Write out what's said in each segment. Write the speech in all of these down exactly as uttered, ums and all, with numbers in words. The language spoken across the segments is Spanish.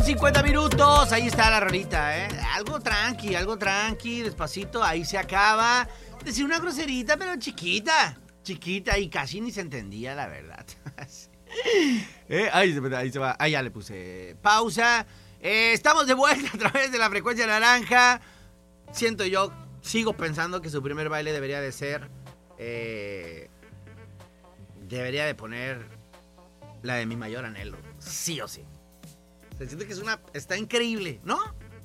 cincuenta minutos. Ahí está la rolita, ¿eh? Algo tranqui, algo tranqui, despacito. Ahí se acaba. Decir una groserita, pero chiquita. Chiquita y casi ni se entendía, la verdad. eh, ahí, ahí se va. Ahí ya le puse pausa. Eh, estamos de vuelta a través de la frecuencia naranja. Siento yo, sigo pensando que su primer baile debería de ser... Eh, debería de poner la de Mi Mayor Anhelo. Sí o sí. Se siente que es una... Está increíble, ¿no?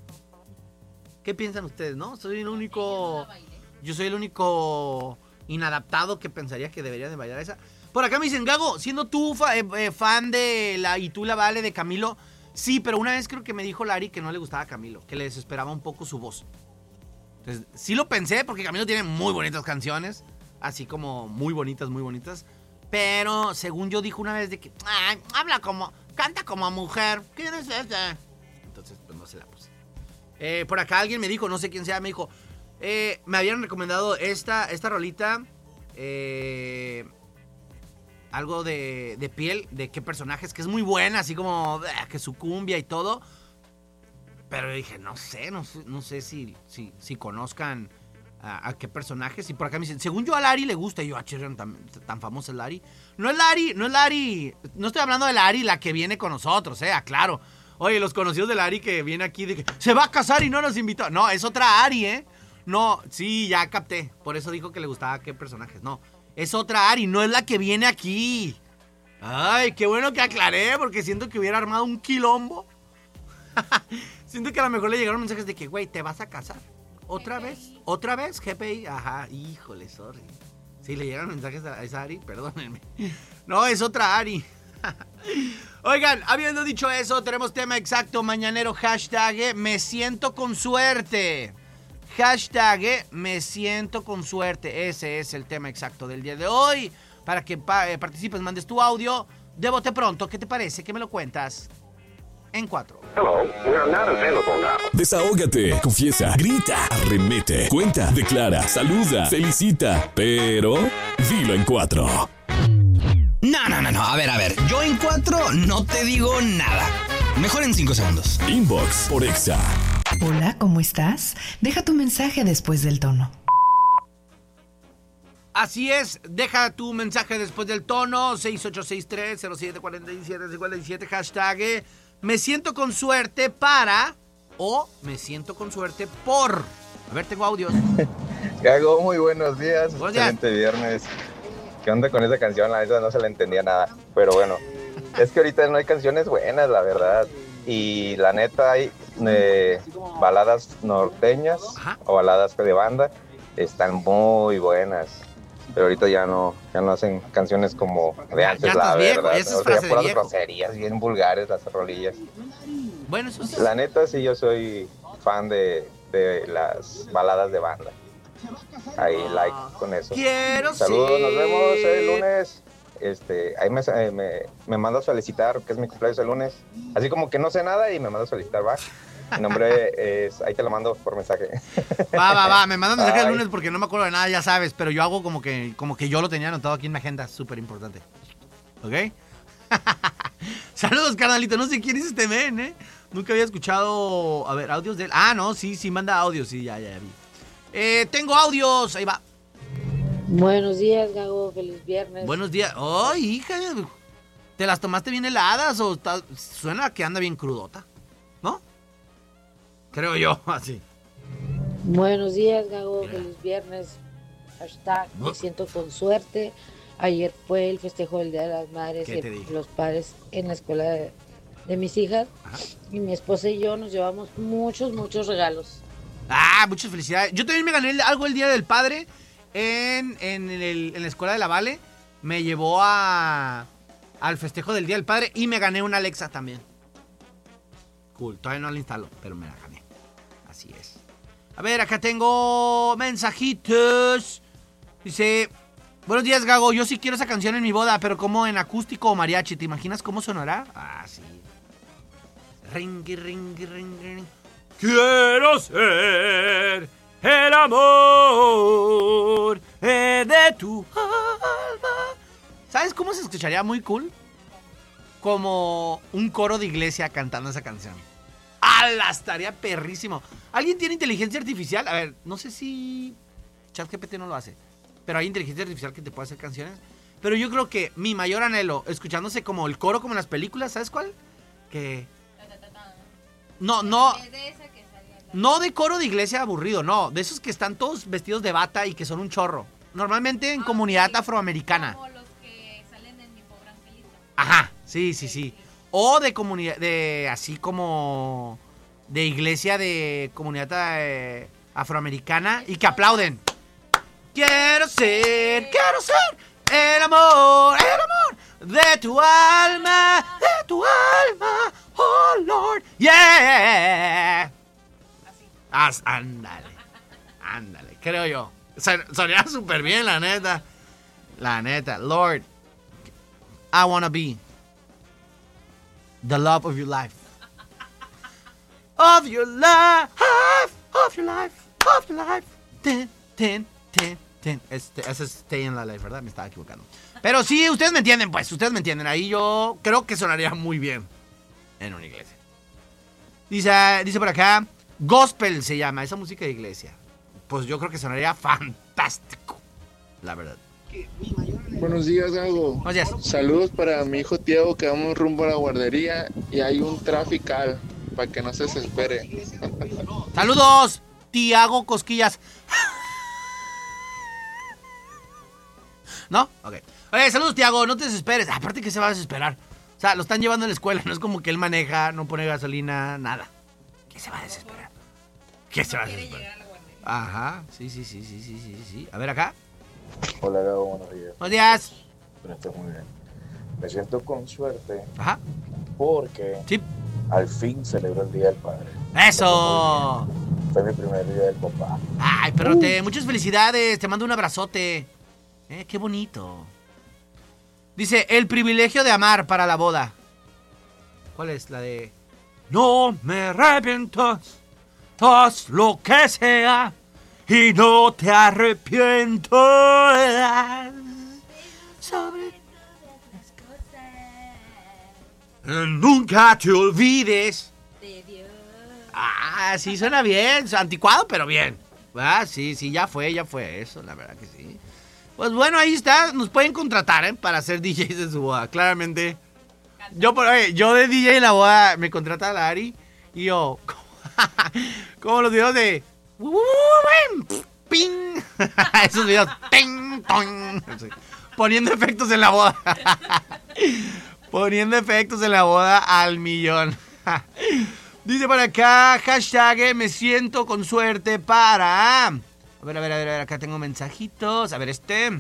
¿Qué piensan ustedes, no? Soy el único... Yo soy el único inadaptado que pensaría que debería de bailar esa. Por acá me dicen, Gago, siendo tú fa, eh, eh, fan de la Y tú la vale de Camilo... Sí, pero una vez creo que me dijo Lari que no le gustaba a Camilo, que le desesperaba un poco su voz. Entonces, sí lo pensé, porque Camilo tiene muy bonitas canciones, así como muy bonitas, muy bonitas. Pero, según yo, dijo una vez de que, ay, habla como, canta como mujer. ¿Quién es ese? Entonces, pues no se la puse. Eh, por acá alguien me dijo, no sé quién sea, me dijo, eh, me habían recomendado esta, esta rolita, eh... algo de, de piel, de qué personajes, que es muy buena, así como que su cumbia y todo. Pero dije, no sé, no sé, no sé si, si, si conozcan a, a qué personajes. Y por acá me dicen, según yo a Lari le gusta. Y yo, ah, chirrión, tan, tan famosa es Lari. No es Lari, no es Lari. No estoy hablando de Lari, la que viene con nosotros, eh, aclaro. Oye, los conocidos de Lari que viene aquí, de que se va a casar y no nos invitó. No, es otra Ari, eh. No, sí, ya capté. Por eso dijo que le gustaba a qué personajes. No. Es otra Ari, no es la que viene aquí. Ay, qué bueno que aclaré, porque siento que hubiera armado un quilombo. Siento que a lo mejor le llegaron mensajes de que, güey, ¿te vas a casar? ¿Otra G P I. Vez? ¿Otra vez? G P I. Ajá, híjole, sorry. Sí, le llegaron mensajes a esa Ari, perdónenme. No, es otra Ari. Oigan, habiendo dicho eso, tenemos tema exacto, mañanero, hashtag, me siento con suerte. Hashtag, eh, me siento con suerte. Ese es el tema exacto del día de hoy. Para que pa- eh, participes, mandes tu audio. De bote pronto, ¿qué te parece? ¿Qué me lo cuentas? En cuatro. Hello, we are not available now. Desahógate, confiesa, grita, arremete, cuenta, declara, saluda, felicita, pero dilo en cuatro. No, no, no, no. A ver, a ver. Yo en cuatro no te digo nada. Mejor en cinco segundos. Inbox por Exa. Hola, ¿cómo estás? Deja tu mensaje después del tono. Así es, deja tu mensaje después del tono. seis ocho seis tres cero siete cuatro siete cinco siete. Hashtag, me siento con suerte para o me siento con suerte por. A ver, tengo audios. Gago, muy buenos días. Buenos días. Excelente viernes. ¿Qué onda con esa canción? La neta no se la entendía nada. Pero bueno, es que ahorita no hay canciones buenas, la verdad. Y la neta hay eh, baladas norteñas. Ajá. O baladas de banda. Están muy buenas. Pero ahorita ya no, ya no hacen canciones como de antes, ya la viejo, verdad. eso es O sea, frase de puras viejo. groserías, bien vulgares las rolillas. Bueno, eso sí. La neta sí, yo soy fan de, de las baladas de banda. Ahí, like con eso. Quiero Saludos, ser. nos vemos el lunes. Este, ahí me, me, me mando a felicitar, que es mi cumpleaños el lunes. Así como que no sé nada y me mando a felicitar, va. Mi nombre es, ahí te lo mando por mensaje. Va, va, va, me mandan mensaje el Ay. lunes porque no me acuerdo de nada, ya sabes, pero yo hago como que, como que yo lo tenía anotado aquí en mi agenda, súper importante. ¿Ok? Saludos, carnalito, no sé quién es este men, ¿eh? Nunca había escuchado, a ver, audios de él. Ah, no, sí, sí, manda audios, sí, ya, ya, ya vi. Eh, tengo audios, ahí va. Buenos días, Gago, feliz viernes. Buenos días. Ay, hija, ¿te las tomaste bien heladas o está- suena que anda bien crudota? ¿No? Creo yo, así. Buenos días, Gago, feliz viernes. Hashtag, me siento con suerte. Ayer fue el festejo del Día de las Madres ¿Qué te y dije? los padres en la escuela de, de mis hijas. Ajá. Y mi esposa y yo nos llevamos muchos, muchos regalos. Ah, muchas felicidades. Yo también me gané el- algo el Día del Padre en, en, el- en la escuela de la Vale. Me llevó a al festejo del Día del Padre y me gané una Alexa también. Cool, todavía no la instalo, pero me la gané. Así es. A ver, acá tengo mensajitos. Dice, buenos días, Gago. Yo sí quiero esa canción en mi boda, pero como en acústico o mariachi. ¿Te imaginas cómo sonará? Ah, sí. Ringi, ringi, ringi, ringi. Quiero ser el amor eh, de tu alma. ¿Sabes cómo se escucharía muy cool? como un coro de iglesia cantando esa canción. ¡Hala! Estaría perrísimo. ¿Alguien tiene inteligencia artificial? A ver, no sé si ChatGPT no lo hace, pero hay inteligencia artificial que te puede hacer canciones. Pero yo creo que mi mayor anhelo, escuchándose como el coro como en las películas, ¿sabes cuál? Que... No, no... No de coro de iglesia aburrido, no. De esos que están todos vestidos de bata y que son un chorro. Normalmente en ah, comunidad sí. afroamericana. Como los que salen en Mi Pobre Angelito. Ajá, sí, sí, sí. O de comunidad, de así como de iglesia de comunidad eh, afroamericana y que aplauden. Quiero ser, quiero ser el amor, el amor de tu alma, de tu alma, oh Lord, yeah. As, ándale, ándale, creo yo. Sonía súper bien, la neta. La neta, Lord, I wanna be the love of your life. Of your life, of your life, of your life. Ten, ten, ten, ten. Este, ese es Stay in la Life, ¿verdad? Me estaba equivocando. Pero sí, ustedes me entienden, pues, ustedes me entienden. Ahí yo creo que sonaría muy bien en una iglesia. Dice, dice por acá, gospel se llama, esa música de iglesia. Pues yo creo que sonaría fantástico, la verdad. Buenos días, Gago. Buenos días. Saludos para mi hijo Tiago, que vamos rumbo a la guardería y hay un trafical, para que no se desespere. Saludos, Tiago Cosquillas. ¿No? Ok. Oye, saludos, Tiago, no te desesperes. Aparte que se va a desesperar. O sea, lo están llevando a la escuela, no es como que él maneja, no pone gasolina, nada. ¿Qué se va a desesperar? ¿Qué se va a desesperar? Ajá, sí, sí, sí, sí, sí, sí, sí. A ver acá. Hola, Gabo, buenos días. Buenos días. Pero estoy muy bien. Me siento con suerte. Ajá. Porque sí. al fin celebró el Día del Padre. ¡Eso! Fue mi primer día del papá. Ay, perrote, uh. muchas felicidades. Te mando un abrazote. Eh, qué bonito. Dice, el privilegio de amar para la boda. ¿Cuál es? La de... No me arrepiento, haz lo que sea y no te arrepiento. Sobre las cosas. Nunca te olvides de Dios. Ah, sí, suena bien. Anticuado, pero bien. Ah, sí, sí, ya fue, ya fue eso, la verdad que sí. Pues bueno, ahí está. Nos pueden contratar, ¿eh? Para ser D Js de su boda, claramente. Yo, por, oye, yo de D J en la boda me contrata a la Ari y yo, como los videos de ping, esos videos, ting, tong, poniendo efectos en la boda, poniendo efectos en la boda al millón. Dice por acá, hashtag, me siento con suerte para... A ver, a ver, a ver, acá tengo mensajitos, a ver este...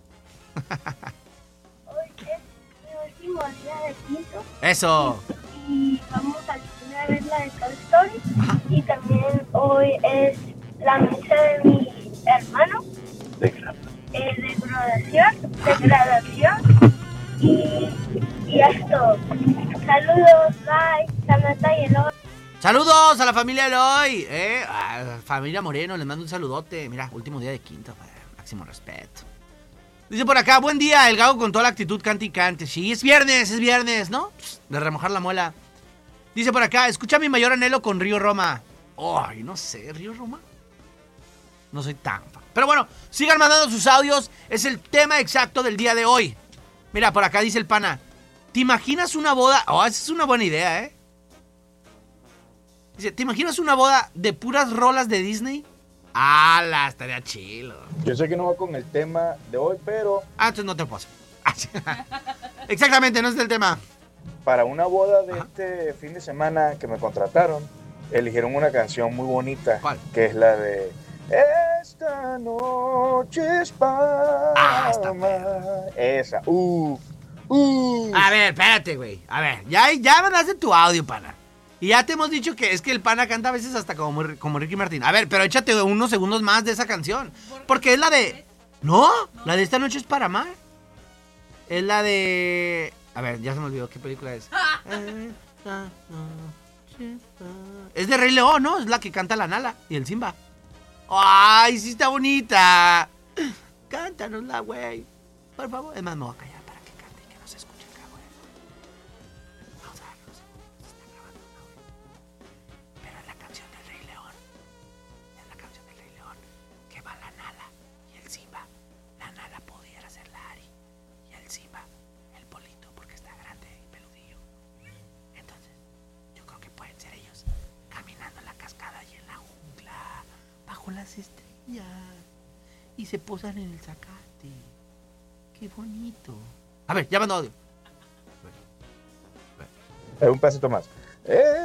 Día de quinto. Eso. Y vamos a terminar ver la de Toy Story. Y también hoy es la misa de mi hermano. Eh, de graduación. De graduación. Y, y esto. Saludos, bye. Samantha y Eloy. Saludos a la familia Eloy. Eh, a la familia Moreno, les mando un saludote. Mira, último día de quinto. Máximo respeto. Dice por acá, buen día, el Gago con toda la actitud cante y cante. Sí, es viernes, es viernes, ¿no? De remojar la muela. Dice por acá, escucha mi mayor anhelo con Río Roma. Ay, no sé, ¿Río Roma? No soy tan fan. Pero bueno, sigan mandando sus audios. Es el tema exacto del día de hoy. Mira, por acá dice el pana. ¿Te imaginas una boda? Oh, esa es una buena idea, ¿eh? Dice, ¿te imaginas una boda de puras rolas de Disney? ¡Hala! Estaría chilo. Yo sé que no va con el tema de hoy, pero... Ah, entonces no te puedo. Exactamente, no es el tema. Para una boda de Ajá. este fin de semana que me contrataron, eligieron una canción muy bonita. ¿Cuál? Que es la de... Esta noche es para Ah, está amar. Esa. Uf. Uf. A ver, espérate, güey. A ver, ya, ya mandaste tu audio, pana. Y ya te hemos dicho que es que el pana canta a veces hasta como, como Ricky Martin. A ver, pero échate unos segundos más de esa canción. Porque es la de... ¿No? La de Esta noche es para amar. Es la de... A ver, ya se me olvidó qué película es. Es de Rey León, ¿no? Es la que canta la Nala y el Simba. ¡Ay, sí está bonita! Cántanosla, güey. Por favor. Es más, me voy a callar para que cante y que no se escuche acá, güey. las estrellas y se posan en el zacate. Qué bonito. A ver, ya mando audio. Un pasito más. Eh,